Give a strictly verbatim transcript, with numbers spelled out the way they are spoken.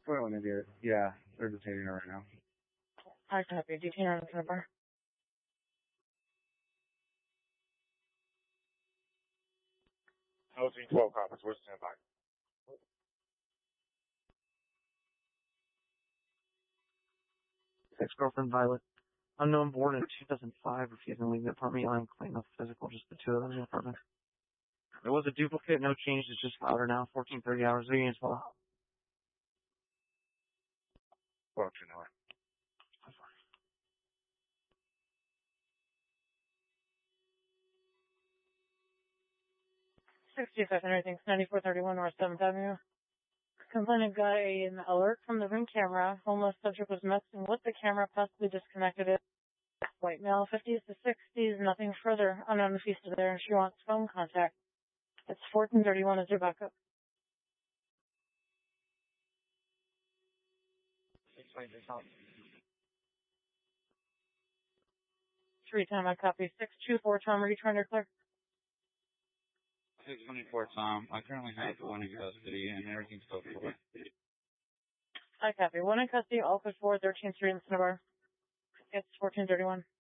Clearly an idiot. Yeah, they're detaining her right now. I copy. Detain her in the Cinnabar. Housing twelve copies. We're standby. Ex-girlfriend Violet. Unknown born in two thousand five. Refusing to leave the apartment. Yelling, claim no physical. Just the two of them in the apartment. There was a duplicate. No change. It's just louder now. fourteen thirty hours. Leaving as well. Function hour. sixty-second, everything's ninety-four thirty-one North seventh Avenue. Complainant got an alert from the ring camera. Homeless subject was messing with the camera, possibly disconnected it. White male, fifties to sixties, nothing further. Unknown if he's still there, and she wants phone contact. It's fourteen thirty-one as your backup. Three time I copy. Six two four Tom, are you trying to clear? six twenty-four Tom. I currently have one in custody and everything's still for. I copy. One in custody, all push forward, thirteenth Street in Cinnabar. It's fourteen thirty-one.